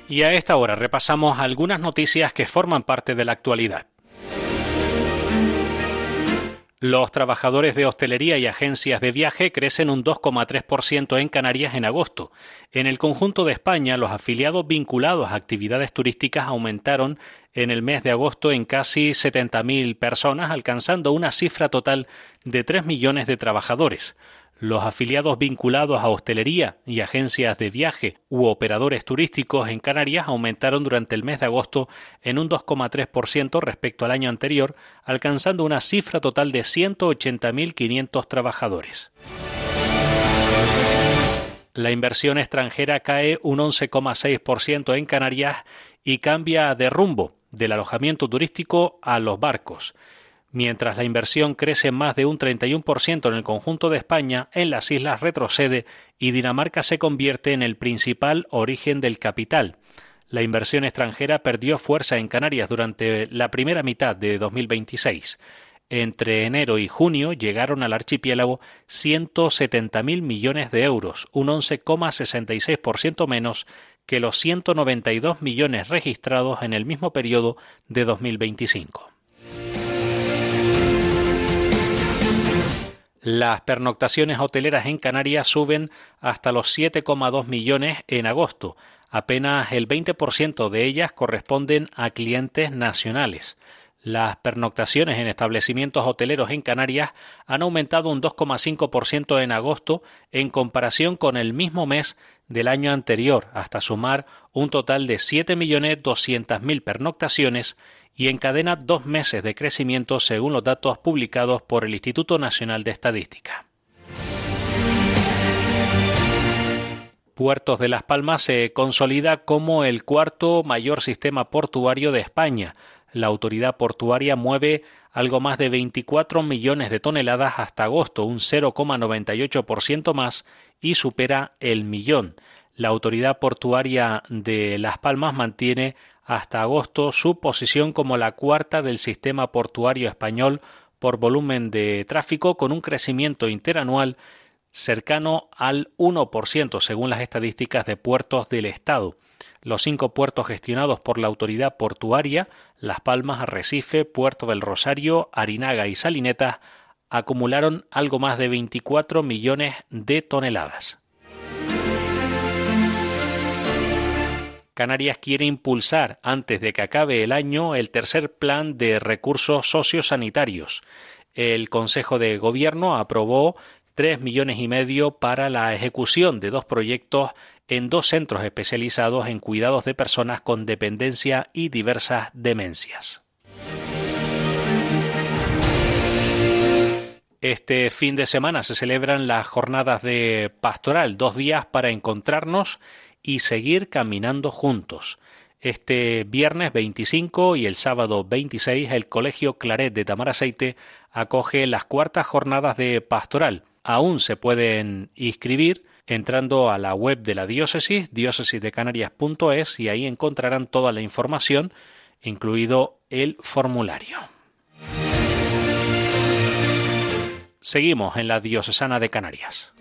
Y a esta hora repasamos algunas noticias que forman parte de la actualidad. Los trabajadores de hostelería y agencias de viaje crecen un 2,3% en Canarias en agosto. En el conjunto de España, los afiliados vinculados a actividades turísticas aumentaron en el mes de agosto en casi 70.000 personas, alcanzando una cifra total de 3 millones de trabajadores. Los afiliados vinculados a hostelería y agencias de viaje u operadores turísticos en Canarias aumentaron durante el mes de agosto en un 2,3% respecto al año anterior, alcanzando una cifra total de 180.500 trabajadores. La inversión extranjera cae un 11,6% en Canarias y cambia de rumbo del alojamiento turístico a los barcos. Mientras la inversión crece más de un 31% en el conjunto de España, en las islas retrocede y Dinamarca se convierte en el principal origen del capital. La inversión extranjera perdió fuerza en Canarias durante la primera mitad de 2026. Entre enero y junio llegaron al archipiélago 170.000 millones de euros, un 11,66% menos que los 192 millones registrados en el mismo periodo de 2025. Las pernoctaciones hoteleras en Canarias suben hasta los 7,2 millones en agosto. Apenas el 20% de ellas corresponden a clientes nacionales. Las pernoctaciones en establecimientos hoteleros en Canarias han aumentado un 2,5% en agosto en comparación con el mismo mes del año anterior, hasta sumar un total de 7.200.000 pernoctaciones y encadena 2 meses de crecimiento según los datos publicados por el Instituto Nacional de Estadística. Puertos de Las Palmas se consolida como el cuarto mayor sistema portuario de España. La autoridad portuaria mueve algo más de 24 millones de toneladas hasta agosto, un 0,98% más, y supera el millón. La autoridad portuaria de Las Palmas mantiene hasta agosto su posición como la cuarta del sistema portuario español por volumen de tráfico, con un crecimiento interanual cercano al 1% según las estadísticas de puertos del Estado. Los 5 puertos gestionados por la autoridad portuaria, Las Palmas, Arrecife, Puerto del Rosario, Arinaga y Salinetas, acumularon algo más de 24 millones de toneladas. Canarias quiere impulsar, antes de que acabe el año, el tercer plan de recursos sociosanitarios. El Consejo de Gobierno aprobó 3,5 millones para la ejecución de 2 proyectos en 2 centros especializados en cuidados de personas con dependencia y diversas demencias. Este fin de semana se celebran las jornadas de Pastoral, 2 días para encontrarnos y seguir caminando juntos. Este viernes 25 y el sábado 26, el Colegio Claret de Tamaraceite acoge las 4ª jornadas de Pastoral. Aún se pueden inscribir entrando a la web de la diócesis, diócesisdecanarias.es, y ahí encontrarán toda la información, incluido el formulario. Seguimos en la Diocesana de Canarias.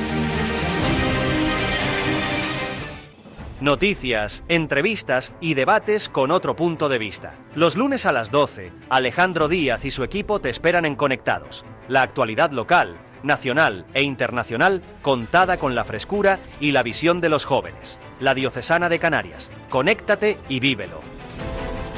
Noticias, entrevistas y debates con otro punto de vista. Los lunes a las 12, Alejandro Díaz y su equipo te esperan en Conectados. La actualidad local, nacional e internacional contada con la frescura y la visión de los jóvenes. La Diocesana de Canarias. Conéctate y vívelo.